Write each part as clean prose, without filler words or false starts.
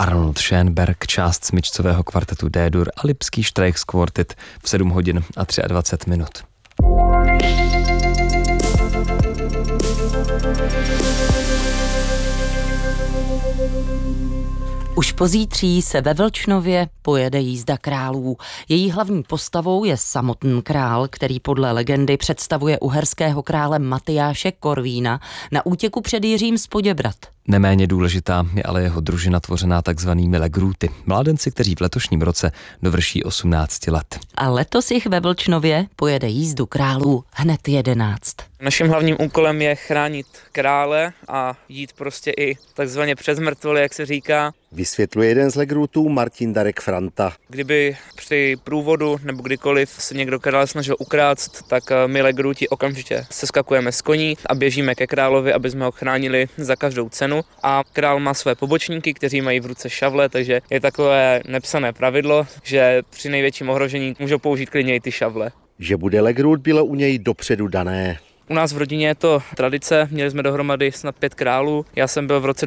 Arnold Schönberg, část smyčcového kvartetu D-dur a Lipský Streichquartet v 7 hodin a 23 minut. Už pozítří se ve Vlčnově pojede jízda králů. Její hlavní postavou je samotný král, který podle legendy představuje uherského krále Matyáše Korvína na útěku před Jiřím z Poděbrad. Neméně důležitá je ale jeho družina tvořená takzvanými legrúty, mládenci, kteří v letošním roce dovrší 18 let. A letos jich ve Vlčnově pojede jízdu králů hned 11. Naším hlavním úkolem je chránit krále a jít prostě i takzvaně přes mrtvoly, jak se říká. Vysvětluje jeden z legrútů Martin Darek Franta. Kdyby při průvodu nebo kdykoliv se někdo krále snažil ukrást, tak my legrúti okamžitě seskakujeme z koní a běžíme ke královi, aby jsme ho chránili za každou cenu. A král má své pobočníky, kteří mají v ruce šavle, takže je takové nepsané pravidlo, že při největším ohrožení můžou použít klidně i ty šavle. Že bude legrút, bylo u něj dopředu dané. U nás v rodině je to tradice, měli jsme dohromady snad 5 králů. Já jsem byl v roce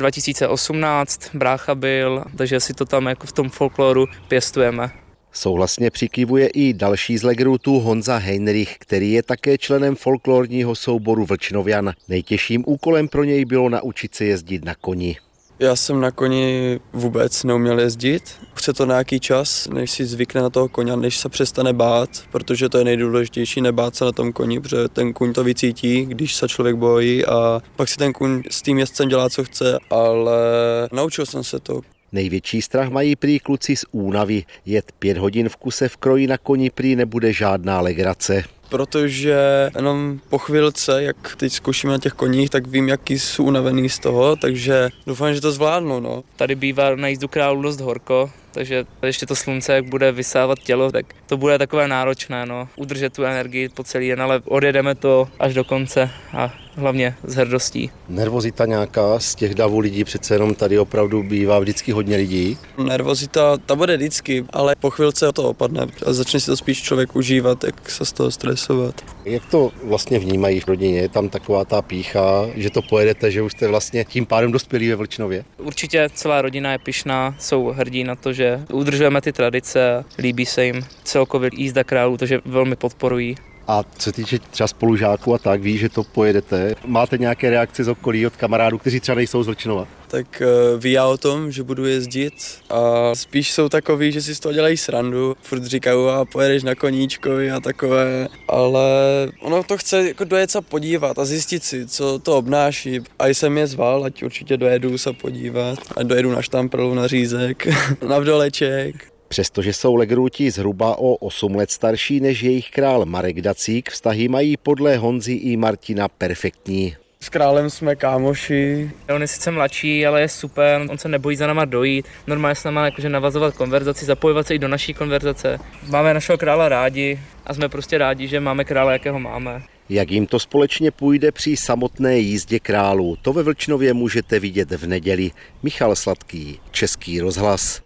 2018, brácha byl, takže si to tam jako v tom folkloru pěstujeme. Souhlasně přikývuje i další z legrútů Honza Heinrich, který je také členem folklorního souboru Vlčnovian. Nejtěžším úkolem pro něj bylo naučit se jezdit na koni. Já jsem na koni vůbec neuměl jezdit. Chce to nějaký čas, než si zvykne na toho koně, než se přestane bát, protože to je nejdůležitější, nebát se na tom koni, protože ten kůň to vycítí, když se člověk bojí a pak si ten kůň s tím jezdcem dělá, co chce, ale naučil jsem se to. Největší strach mají prý kluci z únavy. Jet 5 hodin v kuse v kroji na koni prý nebude žádná legrace. Protože jenom po chvilce, jak teď zkoušíme na těch koních, tak vím, jaký jsou unavený z toho, takže doufám, že to zvládnu. No. Tady bývá na jízdu králů dost horko, takže ještě to slunce, jak bude vysávat tělo, tak to bude takové náročné, no. Udržet tu energii po celý den, ale odjedeme to až do konce a hlavně s hrdostí. Nervozita nějaká z těch davů lidí, přece jenom tady opravdu bývá vždycky hodně lidí. Nervozita, ta bude vždycky, ale po chvilce to opadne a začne si to spíš člověk užívat, jak se z toho stresovat. Jak to vlastně vnímají v rodině? Je tam taková ta pýcha, že to pojedete, že už jste vlastně tím pádem dospělí ve Vlčnově? Určitě celá rodina je pyšná, jsou hrdí na to, že udržujeme ty tradice, líbí se jim celkově jízda králů, takže velmi podporují. A co se týče třeba spolužáků a tak, ví, že to pojedete. Máte nějaké reakce z okolí od kamarádů, kteří třeba nejsou z Vlčnova? Tak ví já o tom, že budu jezdit a spíš jsou takový, že si z toho dělají srandu. Furt říkají, a pojedeš na koníčkovi a takové, ale ono to chce jako dojet se podívat a zjistit si, co to obnáší. A jsem je zval, ať určitě dojedu se podívat, ať dojedu na Štamprlu, na Řízek, na Vdoleček. Přestože jsou legrúti zhruba o 8 let starší než jejich král Marek Dacík, vztahy mají podle Honzy i Martina perfektní. S králem jsme kámoši. On je sice mladší, ale je super, on se nebojí za náma dojít. Normálně s náma jakože navazovat konverzaci, zapojovat se i do naší konverzace. Máme našeho krála rádi a jsme prostě rádi, že máme krále, jakého máme. Jak jim to společně půjde při samotné jízdě králů, to ve Vlčnově můžete vidět v neděli. Michal Sladký, Český rozhlas.